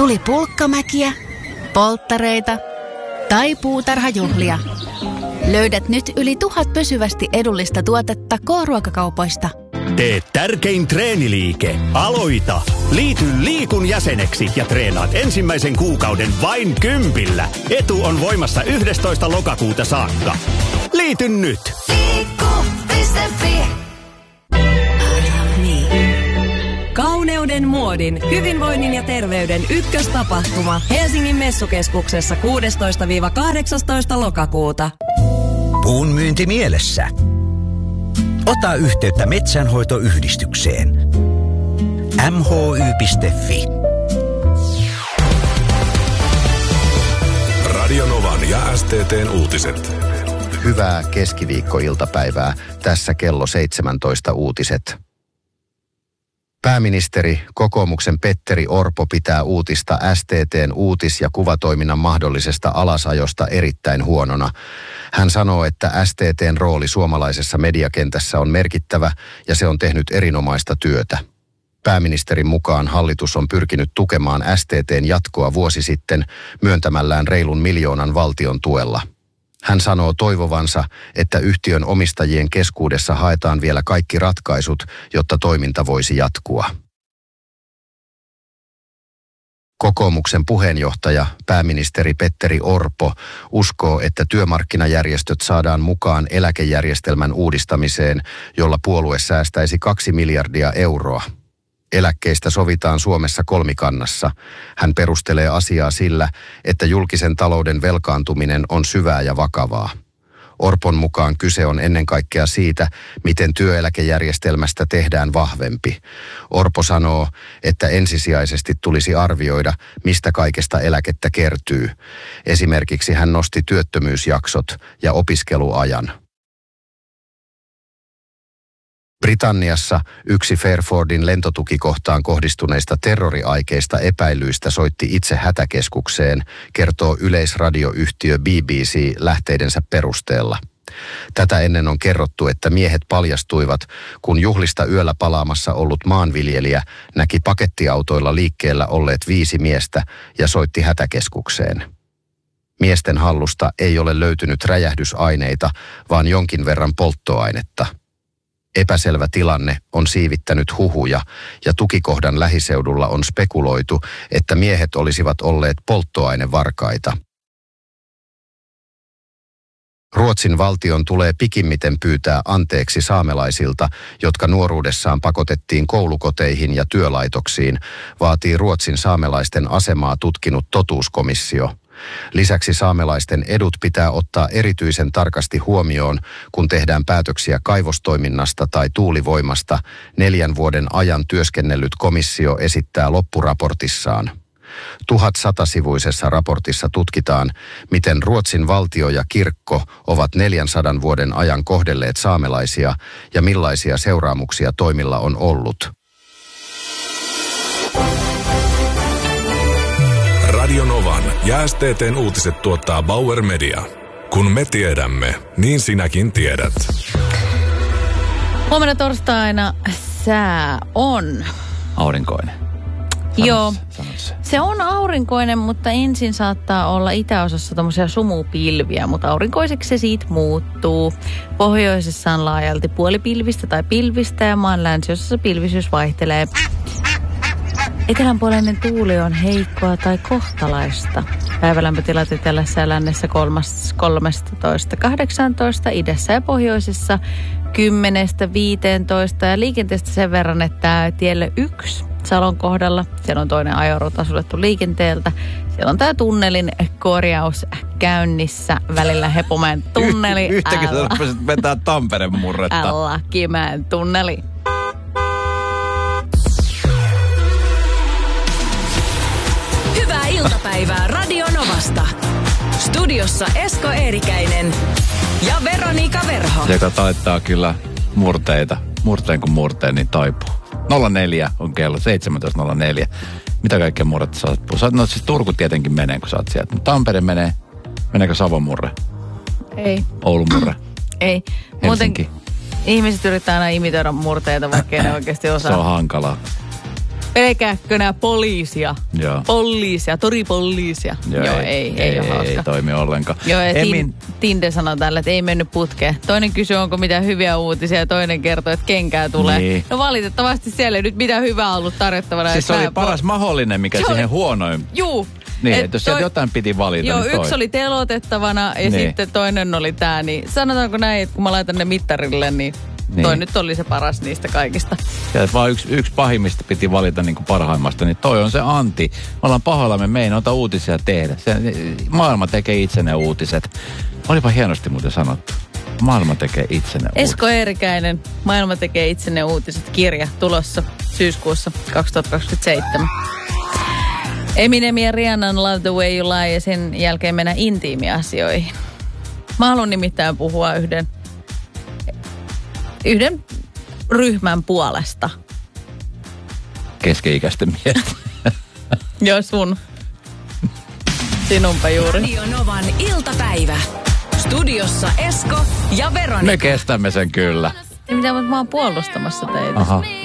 Tuli pulkkamäkiä, polttareita tai puutarhajuhlia. Löydät nyt yli 1000 pysyvästi edullista tuotetta K-ruokakaupoista. Tee tärkein treeniliike. Aloita! Liity Liikun jäseneksi ja treenaat ensimmäisen kuukauden vain 10. Etu on voimassa 11. lokakuuta saakka. Liity nyt! Liikku.fi. Kauneuden, muodin, hyvinvoinnin ja terveyden ykköstapahtuma Helsingin Messukeskuksessa 16-18 lokakuuta. Puun myynti mielessä. Ota yhteyttä Metsänhoitoyhdistykseen. mhy.fi. Radio Novan ja STT:n uutiset. Hyvää keskiviikkoiltapäivää. Tässä kello 17 uutiset. Pääministeri, kokoomuksen Petteri Orpo pitää uutista STT:n uutis- ja kuvatoiminnan mahdollisesta alasajosta erittäin huonona. Hän sanoo, että STT:n rooli suomalaisessa mediakentässä on merkittävä ja se on tehnyt erinomaista työtä. Pääministerin mukaan hallitus on pyrkinyt tukemaan STT:n jatkoa vuosi sitten myöntämällään reilun 1 miljoonan valtion tuella. Hän sanoo toivovansa, että yhtiön omistajien keskuudessa haetaan vielä kaikki ratkaisut, jotta toiminta voisi jatkua. Kokoomuksen puheenjohtaja, pääministeri Petteri Orpo, uskoo, että työmarkkinajärjestöt saadaan mukaan eläkejärjestelmän uudistamiseen, jolla puolue säästäisi 2 miljardia euroa. Eläkkeistä sovitaan Suomessa kolmikannassa. Hän perustelee asiaa sillä, että julkisen talouden velkaantuminen on syvää ja vakavaa. Orpon mukaan kyse on ennen kaikkea siitä, miten työeläkejärjestelmästä tehdään vahvempi. Orpo sanoo, että ensisijaisesti tulisi arvioida, mistä kaikesta eläkettä kertyy. Esimerkiksi hän nosti työttömyysjaksot ja opiskeluajan. Britanniassa yksi Fairfordin lentotukikohtaan kohdistuneista terroriaikeista epäilyistä soitti itse hätäkeskukseen, kertoo yleisradioyhtiö BBC lähteidensä perusteella. Tätä ennen on kerrottu, että miehet paljastuivat, kun juhlista yöllä palaamassa ollut maanviljelijä näki pakettiautoilla liikkeellä olleet 5 miestä ja soitti hätäkeskukseen. Miesten hallusta ei ole löytynyt räjähdysaineita, vaan jonkin verran polttoainetta. Epäselvä tilanne on siivittänyt huhuja ja tukikohdan lähiseudulla on spekuloitu, että miehet olisivat olleet polttoainevarkaita. Ruotsin valtion tulee pikimmiten pyytää anteeksi saamelaisilta, jotka nuoruudessaan pakotettiin koulukoteihin ja työlaitoksiin, vaatii Ruotsin saamelaisten asemaa tutkinut totuuskomissio. Lisäksi saamelaisten edut pitää ottaa erityisen tarkasti huomioon, kun tehdään päätöksiä kaivostoiminnasta tai tuulivoimasta, 4 vuoden ajan työskennellyt komissio esittää loppuraportissaan. 1100-sivuisessa raportissa tutkitaan, miten Ruotsin valtio ja kirkko ovat 400 vuoden ajan kohdelleet saamelaisia ja millaisia seuraamuksia toimilla on ollut. Radio Novan ja STT:n uutiset tuottaa Bauer Media. Kun me tiedämme, niin sinäkin tiedät. Huomenna torstaina sää on aurinkoinen. Joo, se on aurinkoinen, mutta ensin saattaa olla itäosassa tommosia sumupilviä, mutta aurinkoiseksi se siitä muuttuu. Pohjoisessa on laajalti puolipilvistä tai pilvistä ja maan länsiosassa pilvisyys vaihtelee. Etelänpuoleinen tuuli on heikkoa tai kohtalaista. Päivälämpötilat etelässä ja lännessä 13-18, idässä ja pohjoisessa 10-15 ja liikenteestä sen verran, että tielle 1 Salon kohdalla, siellä on toinen ajorata suljettu liikenteeltä. Siellä on tämä tunnelin korjaus käynnissä välillä Hepomäen tunneli. Yhtäkkiä sä rupesit vetää Tampereen murretta. Lakimäen tunneli. Hyvää iltapäivää Radio Novasta. Studiossa Esko Eerikäinen ja Veronika Verho. Joka taittaa kyllä murteita. Murteen kuin murteen, niin taipuu. 04 on kello, 17.04. Mitä kaikkea murretta sä oot puhua? No siis Turku tietenkin menee, kun sä oot sieltä. Tampere menee. Meneekö Savon murre? Ei. Oulun murre? Ei. Muuten ihmiset yrittää aina imitoida murteita, vaikka ei ne oikeasti osaa. Se on hankalaa. Pelkääkö nää poliisia? Joo. Poliisia, toripoliisia. Joo, ei ole hauska. Ei toimi ollenkaan. Joo, ja Tinde sanoi tällä, että ei mennyt putkeen. Toinen kysyy, onko mitään hyviä uutisia, ja toinen kertoo, että kenkää tulee. Niin. No valitettavasti siellä ei nyt mitään hyvää ollut tarjottavana. Siis se oli paras mahdollinen, mikä siihen huonoin. Juu. Niin, että jos sieltä jotain piti valita, joo, niin yksi oli telotettavana ja sitten toinen oli tää. Niin sanotaanko näin, että kun mä laitan ne mittarille, niin toi nyt oli se paras niistä kaikista. Ja vaan yksi pahimmista piti valita niin kuin parhaimmasta, niin toi on se anti. Me ollaan pahoillamme, me ei noita uutisia tehdä. Maailma tekee itse ne uutiset. Olipa hienosti muuten sanottu. Maailma tekee itse ne uutiset. Esko Eerikäinen, Maailma tekee itse ne uutiset -kirja tulossa syyskuussa 2027. Eminem ja Rihannan Love the Way You Lie ja sen jälkeen mennä intiimiasioihin. Mä haluan nimittäin puhua yhden ryhmän puolesta. Keski-ikäisten miestä. Joo, sinunpa juuri. Radio Novan iltapäivä. Studiossa Esko ja Veronika. Me kestämme sen kyllä. Mitä mä oon puolustamassa teitä. Aha.